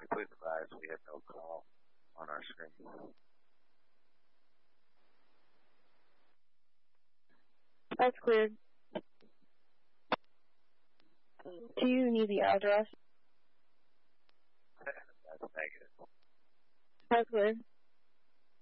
Please advise we have no call on our screen. That's cleared. Do you need the address? That's negative. That's cleared.